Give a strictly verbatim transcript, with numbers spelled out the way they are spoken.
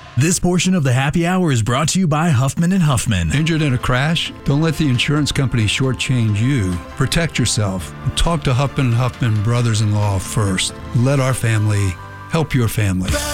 This portion of the happy hour is brought to you by Huffman and Huffman. Injured in a crash? Don't let the insurance company shortchange you. Protect yourself. Talk to Huffman and Huffman brothers-in-law first. Let our family help your family.